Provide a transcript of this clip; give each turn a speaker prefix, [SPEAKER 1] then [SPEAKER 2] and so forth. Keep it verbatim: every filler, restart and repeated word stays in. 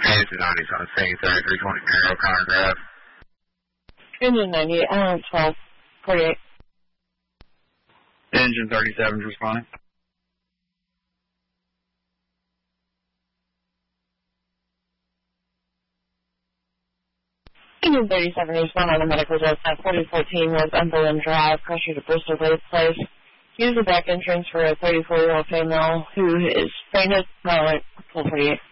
[SPEAKER 1] Hey, this is Audie on C thirty-three twenty Mary O'Connor Drive.
[SPEAKER 2] Engine ninety, Island twelve, forty-eight.
[SPEAKER 1] Engine thirty-seven is responding.
[SPEAKER 2] Engine thirty-seven respond on the medical desk at forty fourteen West Umberland Drive, pressure to Bristol Lake Place. Use the back entrance for a thirty-four-year-old female who is fainted. No, wait, full forty-eight.